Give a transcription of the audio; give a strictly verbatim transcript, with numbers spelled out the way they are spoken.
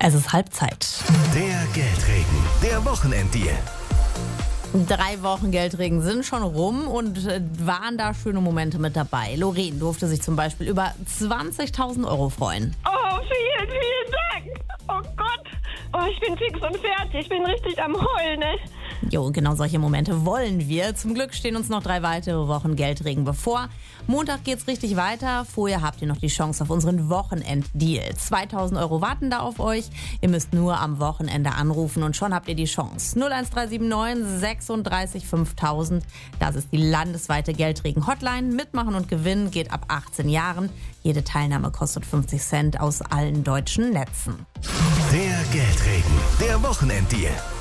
Es ist Halbzeit. Der Geldregen, der Wochenenddeal. Drei Wochen Geldregen sind schon rum und äh, waren da schöne Momente mit dabei. Lorraine durfte sich zum Beispiel über zwanzigtausend Euro freuen. Oh, vielen, vielen Dank. Oh Gott. Oh, ich bin fix und fertig. Ich bin richtig am Heulen, ne? Jo, genau solche Momente wollen wir. Zum Glück stehen uns noch drei weitere Wochen Geldregen bevor. Montag geht's richtig weiter. Vorher habt ihr noch die Chance auf unseren Wochenenddeal. zweitausend Euro warten da auf euch. Ihr müsst nur am Wochenende anrufen und schon habt ihr die Chance. null eins drei sieben neun sechsunddreißig fünftausend. Das ist die landesweite Geldregen-Hotline. Mitmachen und gewinnen geht ab achtzehn Jahren. Jede Teilnahme kostet fünfzig Cent aus allen deutschen Netzen. Der Geldregen, der Wochenenddeal.